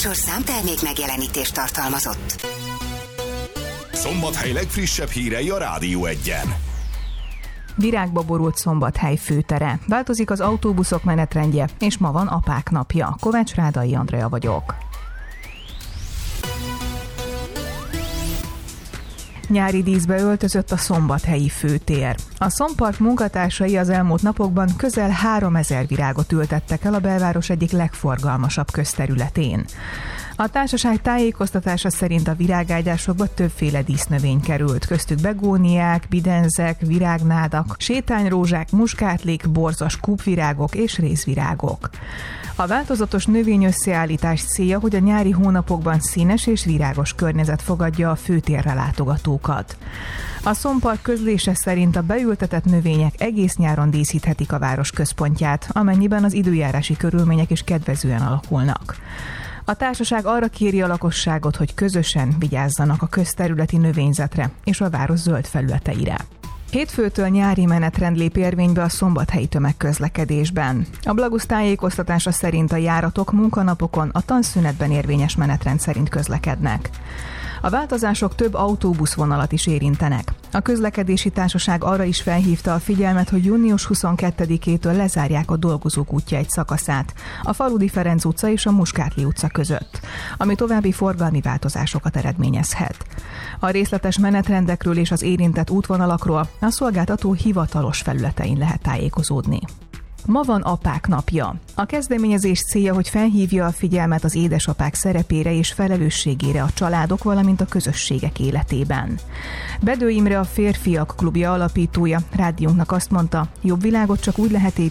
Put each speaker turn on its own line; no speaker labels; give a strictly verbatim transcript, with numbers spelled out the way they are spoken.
műsor számtermék megjelenítést tartalmazott.
Szombathely legfrissebb hírei a Rádió Egyen.
Virágba borult Szombathely főtere. Változik az autóbuszok menetrendje, és ma van apák napja. Kovács Rádai Andrea vagyok. Nyári díszbe öltözött a szombathelyi főtér. A Szompark munkatársai az elmúlt napokban közel háromezer virágot ültettek el a belváros egyik legforgalmasabb közterületén. A társaság tájékoztatása szerint a virágágyásokba többféle dísznövény került, köztük begóniák, bidenzek, virágnádak, sétányrózsák, muskátlik, borzas kúpvirágok és rézvirágok. A változatos növényösszeállítás célja, hogy a nyári hónapokban színes és virágos környezet fogadja a főtérre látogatókat. A Szompark közlése szerint a beültetett növények egész nyáron díszíthetik a város központját, amennyiben az időjárási körülmények is kedvezően alakulnak. A társaság arra kéri a lakosságot, hogy közösen vigyázzanak a közterületi növényzetre és a város zöld felületeire. Hétfőtől nyári menetrend lép érvénybe a szombathelyi tömegközlekedésben. A Blagusz tájékoztatása szerint a járatok munkanapokon a tanszünetben érvényes menetrend szerint közlekednek. A változások több autóbuszvonalat is érintenek. A közlekedési társaság arra is felhívta a figyelmet, hogy június huszonkettedikétől lezárják a Dolgozók útja egy szakaszát, a Faludi Ferenc utca és a Muskátli utca között, ami további forgalmi változásokat eredményezhet. A részletes menetrendekről és az érintett útvonalakról a szolgáltató hivatalos felületein lehet tájékozódni. Ma van apák napja. A kezdeményezés célja, hogy felhívja a figyelmet az édesapák szerepére és felelősségére a családok, valamint a közösségek életében. Bedő Imre, a Férfiak klubja alapítója rádiónknak azt mondta, jobb világot csak úgy lehet